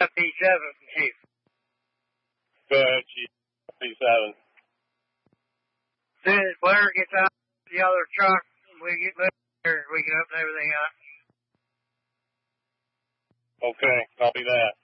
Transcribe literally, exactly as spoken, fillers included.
P seven, Chief. Go ahead, Chief. P seven. As soon as Blair gets out the other truck, we get moving here, we can open everything up. Okay, copy that.